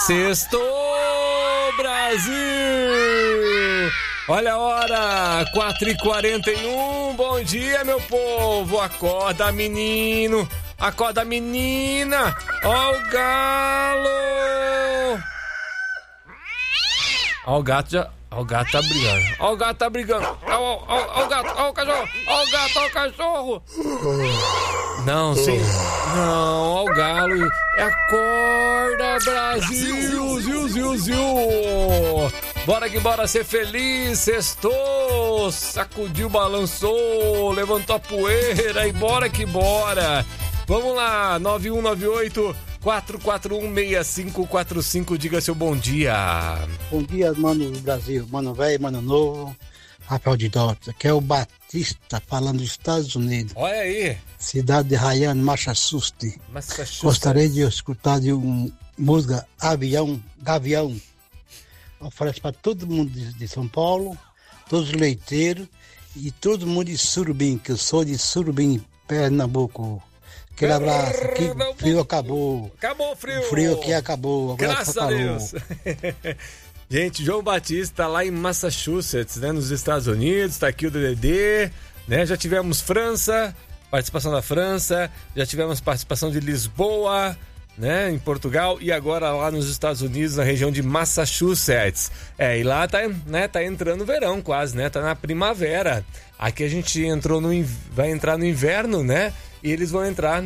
Sextou, Brasil! Olha a hora, 4h41. Bom dia, meu povo. Acorda, menino. Acorda, menina. Ó o galo. Ó o gato já... Ó o gato tá brigando. Ó o gato tá brigando. Ó o gato, ó o cachorro. Ó o gato, ó o cachorro. Não, sim. Não, ó o galo. Acorda, Brasil. Ziu. Bora que bora ser feliz. Sextou. Sacudiu, balançou. Levantou a poeira e bora que bora. Vamos lá, 9198-441-6545, diga seu bom dia. Bom dia, mano do Brasil, mano velho, mano novo, Rafael de Dota, que é o Batista falando dos Estados Unidos. Olha aí. Cidade de Ryan, Massachusetts. Gostaria de escutar de uma música Gavião. Oferece para todo mundo de São Paulo, todos os leiteiros e todo mundo de Surubim, que eu sou de Surubim, Pernambuco. Aquele abraço, aqui o frio acabou. Acabou o frio. O frio aqui acabou. Graças a Deus. Gente, João Batista lá em Massachusetts, né, nos Estados Unidos, tá aqui o DDD, né? Já tivemos França, participação da França, já tivemos participação de Lisboa, né, em Portugal, e agora lá nos Estados Unidos, na região de Massachusetts. E lá tá entrando o verão quase, né? Tá na primavera. Aqui a gente vai entrar no inverno, né? E eles vão entrar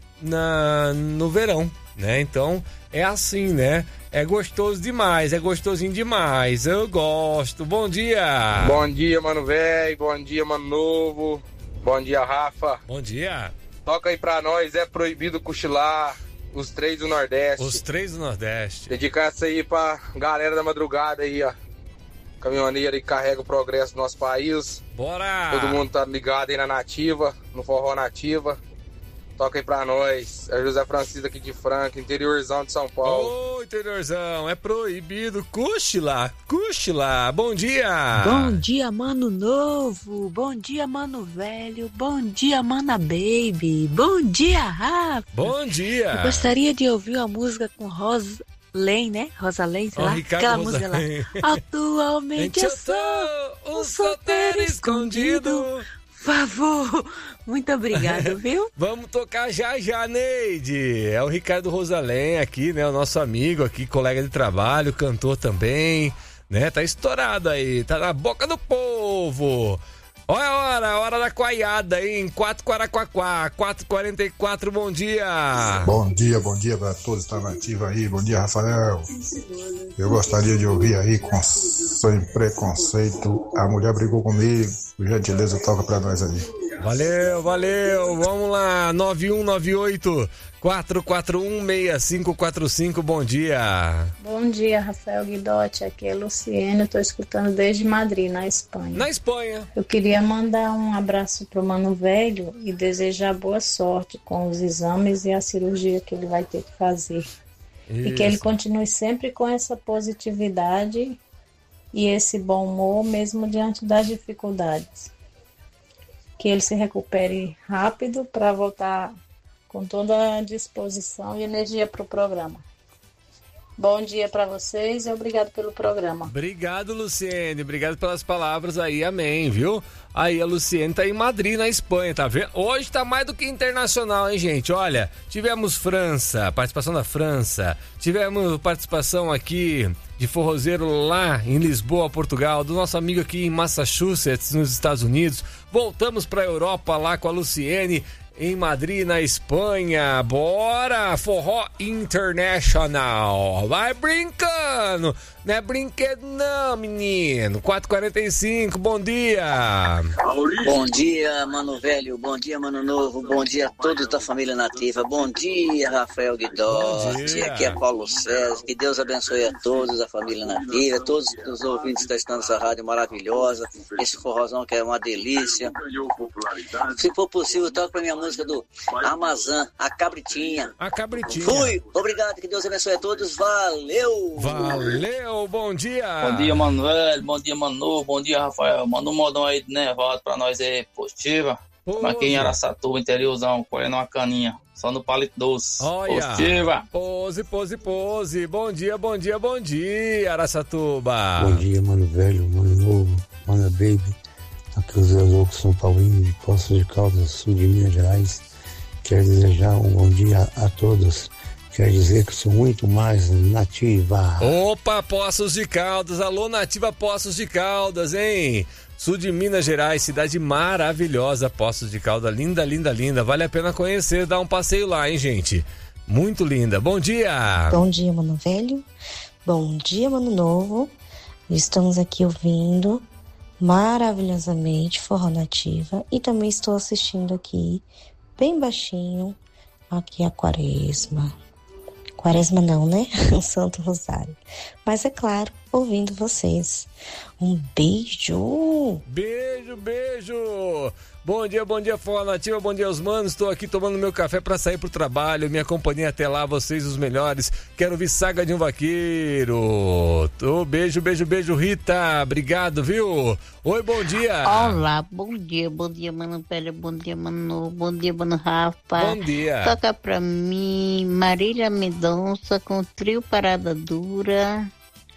no verão, né? Então, é assim, né? É gostoso demais, é gostosinho demais. Eu gosto. Bom dia! Bom dia, mano velho. Bom dia, mano novo. Bom dia, Rafa. Bom dia. Toca aí pra nós, é proibido cochilar. Os três do Nordeste. Os três do Nordeste. Dedicar essa aí pra galera da madrugada aí, ó. Caminhoneiro que carrega o progresso do nosso país. Bora! Todo mundo tá ligado aí na Nativa, no Forró Nativa. Toca aí pra nós. É José Francisco aqui de Franca, interiorzão de São Paulo. Ô, interiorzão, é proibido cochilar. Bom dia! Bom dia, mano novo. Bom dia, mano velho. Bom dia, mana baby. Bom dia, Rafa. Bom dia! Eu gostaria de ouvir uma música com Rosa Lane, né? Rosa Lane, sei lá. Aquela música lá. Atualmente eu sou um solteiro escondido. Por favor, muito obrigado, viu? Vamos tocar já, Neide. É o Ricardo Rosalém aqui, né? O nosso amigo aqui, colega de trabalho, cantor também, né? Tá estourado aí, tá na boca do povo. Olha a hora da coaiada, hein? 4Quaraquaquá, 4h44, bom dia. Bom dia para todos que estão nativos aí. Bom dia, Rafael. Eu gostaria de ouvir aí, sem preconceito, A Mulher Brigou Comigo. Por gentileza, toca pra nós aí. Valeu. Vamos lá, 9198-441-6545, bom dia. Bom dia, Rafael Guidotti, aqui é Luciene, eu tô escutando desde Madrid, na Espanha. Na Espanha. Eu queria mandar um abraço pro Mano Velho e desejar boa sorte com os exames e a cirurgia que ele vai ter que fazer. Isso. E que ele continue sempre com essa positividade e esse bom humor, mesmo diante das dificuldades. Que ele se recupere rápido para voltar com toda a disposição e energia para o programa. Bom dia para vocês e obrigado pelo programa. Obrigado, Luciene. Obrigado pelas palavras aí. Amém, viu? Aí a Luciene tá em Madrid, na Espanha, tá vendo? Hoje tá mais do que internacional, hein, gente? Olha, tivemos França, participação da França. Tivemos participação aqui de forrozeiro lá em Lisboa, Portugal, do nosso amigo aqui em Massachusetts, nos Estados Unidos. Voltamos pra Europa lá com a Luciene em Madrid, na Espanha. Bora! Forró International. Vai brincando! Não é brinquedo não, menino. 4h45, bom dia! Bom dia, mano velho. Bom dia, mano novo. Bom dia a todos da família nativa. Bom dia, Rafael Guidotti. Aqui é Paulo César. Que Deus abençoe a todos da família nativa, todos os ouvintes que estão escutando essa rádio maravilhosa. Esse forrozão que é uma delícia. Se for possível, toca pra minha música do Amazã, a Cabritinha. A Cabritinha. Fui, obrigado, que Deus abençoe a todos, valeu! Valeu, bom dia! Bom dia, Manuel, bom dia, Manu, bom dia, Rafael. Manda um modão aí de Nevado pra nós aí, positiva. Estamos aqui em Araçatuba, interiorzão, colhendo uma caninha. Só no palito doce. Olha, positiva. Pose. Bom dia, Araçatuba. Bom dia, mano velho, mano novo, mano baby. Aqui os loucos São Paulinho de Poços de Caldas, sul de Minas Gerais. Quero desejar um bom dia a todos. Quer dizer que sou muito mais nativa. Opa, Poços de Caldas. Alô, nativa Poços de Caldas, hein? Sul de Minas Gerais, cidade maravilhosa, Poços de Caldas, linda, vale a pena conhecer, dar um passeio lá, hein, gente? Muito linda. Bom dia! Bom dia, mano velho. Bom dia, mano novo. Estamos aqui ouvindo maravilhosamente Forró Nativa e também estou assistindo aqui, bem baixinho, aqui a Quaresma. Quaresma não, né? O Santo Rosário. Mas é claro, ouvindo vocês. Um beijo! Beijo! Bom dia, Forró Nativa, bom dia aos manos. Estou aqui tomando meu café para sair pro trabalho. Minha companhia até lá, vocês os melhores. Quero ouvir Saga de um Vaqueiro. Beijo, Rita. Obrigado, viu? Oi, bom dia. Olá, bom dia, mano velho, bom dia, mano, bom dia, mano Rafa. Bom dia. Toca pra mim, Marília Mendonça com Trio Parada Dura.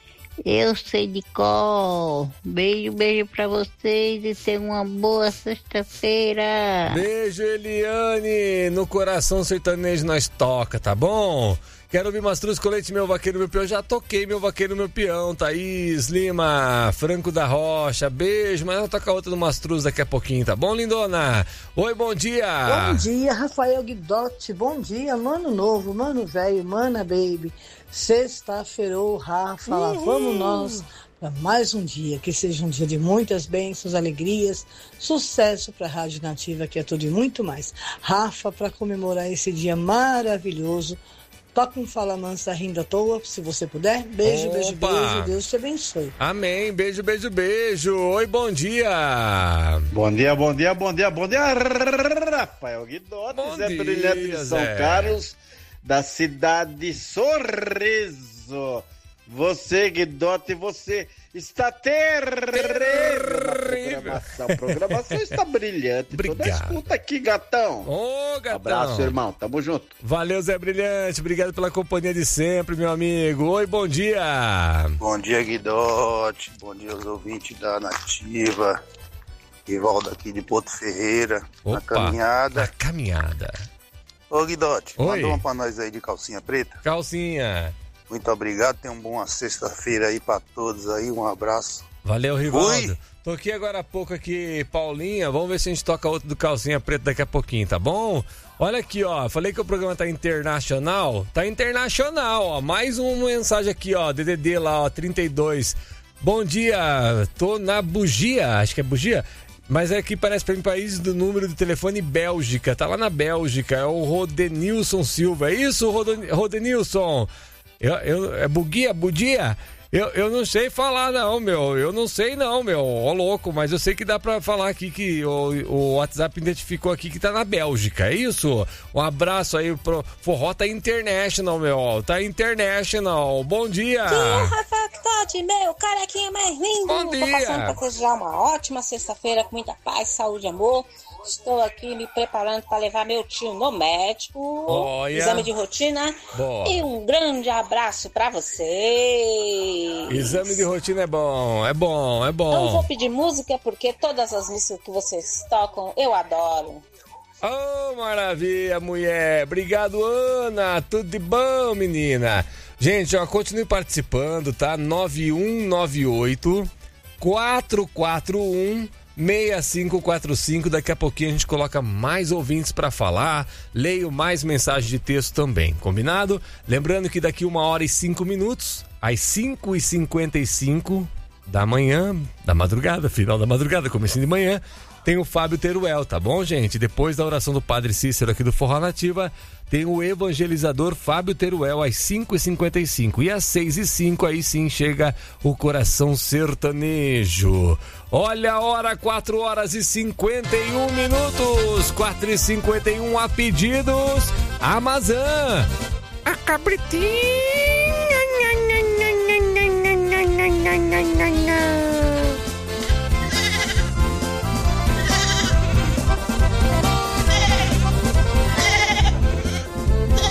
Eu sei de cor. Beijo pra vocês e tenham uma boa sexta-feira. Beijo, Eliane. No coração sertanejo nós toca, tá bom? Quero ouvir Mastruz, Colete, Meu Vaqueiro, Meu Peão. Já toquei Meu Vaqueiro, Meu Peão. Thaís Lima, Franco da Rocha. Beijo, mas eu tocar outra do Mastruz daqui a pouquinho, tá bom, lindona? Oi, bom dia. Bom dia, Rafael Guidotti. Bom dia, mano novo, mano velho, mana baby. Sexta-feira, Rafa, lá vamos nós para mais um dia, que seja um dia de muitas bênçãos, alegrias, sucesso para a Rádio Nativa, que é tudo e muito mais. Rafa, para comemorar esse dia maravilhoso, toca um Fala Mansa rindo à toa, se você puder. Beijo, beijo, Deus te abençoe. Amém, beijo. Oi, bom dia. Bom dia, Rafael Guidotti, Zé Brilhante de São Carlos, da cidade de Sorriso. Você, Guidotti, você está terrível na programação está brilhante. Obrigado. Toda escuta aqui, gatão. Ô, gatão. Abraço, irmão, tamo junto. Valeu, Zé Brilhante, obrigado pela companhia de sempre, meu amigo. Oi, bom dia. Bom dia, Guidotti, bom dia aos ouvintes da Nativa. Rivaldo aqui de Porto Ferreira. Opa, na caminhada. Ô, Guidotti, manda uma pra nós aí de calcinha preta. Calcinha. Muito obrigado, tenha uma boa sexta-feira aí pra todos aí, um abraço. Valeu, Rivaldo. Toquei agora há pouco aqui, Paulinha, vamos ver se a gente toca outro do calcinha preta daqui a pouquinho, tá bom? Olha aqui, ó, falei que o programa tá internacional, ó, mais uma mensagem aqui, ó, DDD lá, ó, 32. Bom dia, tô na Bugia, acho que é Bugia, mas é que parece pra mim país do número de telefone Bélgica, tá lá na Bélgica, é o Rodenilson Silva, é isso, Rodenilson? É Bugia? Eu não sei falar não, meu. Eu não sei não, meu. Ó louco, mas eu sei que dá pra falar aqui que o WhatsApp identificou aqui que tá na Bélgica, é isso? Um abraço aí pro Forró tá International, meu. Tá International. Bom dia. Rafael Guidotti, meu carequinha mais lindo. Bom dia. Tô passando pra desejar uma ótima sexta-feira com muita paz, saúde e amor. Estou aqui me preparando para levar meu tio no médico. Olha. Exame de rotina. Boa. E um grande abraço para vocês. Exame de rotina é bom. Não vou pedir música porque todas as músicas que vocês tocam eu adoro. Oh, maravilha, mulher. Obrigado, Ana. Tudo de bom, menina. Gente, ó, continue participando, tá? 9198 441 6545, daqui a pouquinho a gente coloca mais ouvintes para falar, leio mais mensagens de texto também, combinado? Lembrando que daqui 1h05, às 5h55 da manhã, da madrugada, final da madrugada, comecinho de manhã, tem o Fábio Teruel, tá bom, gente? Depois da oração do Padre Cícero aqui do Forró Nativa, tem o evangelizador Fábio Teruel às 5h55. E às 6h05 aí sim chega o Coração Sertanejo. Olha a hora, 4h51, 4h51 a pedidos. Amazã, a cabritinha.